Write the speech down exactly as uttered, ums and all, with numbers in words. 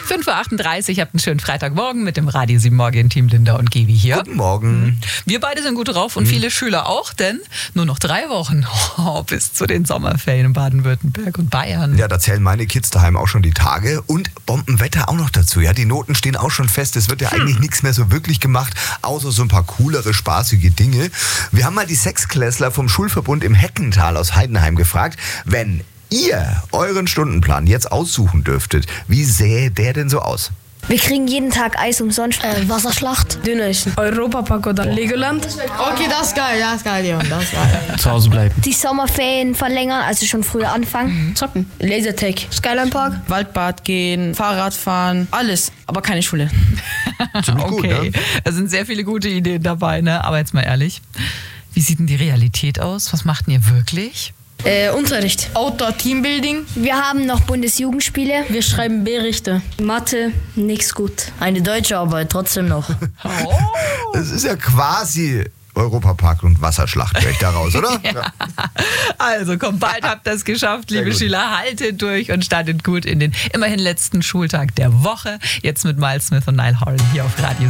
fünf Uhr achtunddreißig, habt einen schönen Freitagmorgen mit dem Radio sieben Morgen Team Linda und Gibi hier. Guten Morgen. Wir beide sind gut drauf und mhm. viele Schüler auch, denn nur noch drei Wochen oh, bis zu den Sommerferien in Baden-Württemberg und Bayern. Ja, da zählen meine Kids daheim auch schon die Tage und Bombenwetter auch noch dazu. Ja, die Noten stehen auch schon fest. Es wird ja hm. eigentlich nichts mehr so wirklich gemacht, außer so ein paar coolere, spaßige Dinge. Wir haben mal die Sechsklässler vom Schulverbund im Heckental aus Heidenheim gefragt, wenn ihr euren Stundenplan jetzt aussuchen dürftet, wie sähe der denn so aus? Wir kriegen jeden Tag Eis umsonst. Äh, Wasserschlacht, Dönerchen, Europapark oder Legoland. Okay, das ist geil, das ist geil, ja, das ist geil. Zu Hause bleiben. Die Sommerferien verlängern, also schon früher anfangen. Mhm. Zocken. Lasertag, Skyline Park. Waldbad gehen, Fahrrad fahren, alles, aber keine Schule. Ziemlich okay, gut, ne? Es sind sehr viele gute Ideen dabei, ne? Aber jetzt mal ehrlich, wie sieht denn die Realität aus? Was macht denn ihr wirklich? Äh, Unterricht. Outdoor Teambuilding. Wir haben noch Bundesjugendspiele. Wir schreiben Berichte. Mathe, nix gut. Eine deutsche Arbeit, trotzdem noch. Oh. Das ist ja quasi Europapark und Wasserschlacht, höre ich daraus, oder? Ja. Also komm, bald habt ihr es geschafft, liebe Schüler. Haltet durch und startet gut in den immerhin letzten Schultag der Woche. Jetzt mit Miles Smith und Niall Horan hier auf Radio